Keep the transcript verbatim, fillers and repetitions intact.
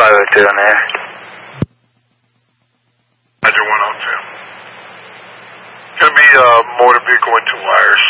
five oh two on there. Roger, one oh two. Gonna be a uh, motor vehicle into wires.